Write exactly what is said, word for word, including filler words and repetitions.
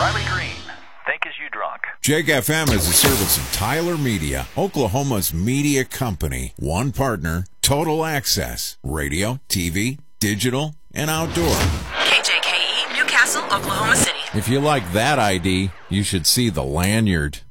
Riley Green, think as you drunk. Jake F M is a service of Tyler Media, Oklahoma's media company. One partner, total access, radio, T V, digital, and outdoor. K J K E, Newcastle, Oklahoma City. If you like that I D, you should see the lanyard.